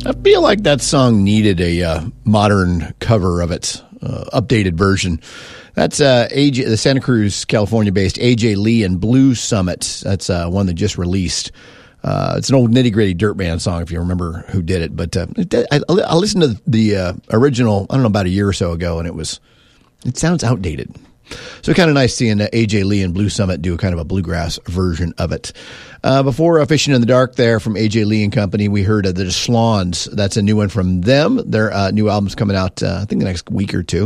I feel like that song needed a modern cover of its updated version. That's AJ, the Santa Cruz, California-based AJ Lee and Blue Summit. That's one that just released. It's an old nitty-gritty dirt band song, if you remember who did it. But I listened to the original, I don't know, about a year or so ago, and it sounds outdated. So kind of nice seeing AJ Lee and Blue Summit do kind of a bluegrass version of it. Before Fishing in the Dark there from AJ Lee and Company, we heard the Slons. That's a new one from them. Their new album's coming out, I think, the next week or two.